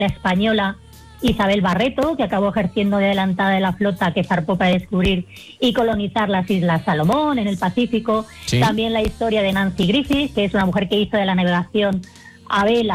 la española Isabel Barreto, que acabó ejerciendo de adelantada de la flota que zarpó para descubrir y colonizar las Islas Salomón en el Pacífico. Sí. También la historia de Nancy Griffith, que es una mujer que hizo de la navegación a vela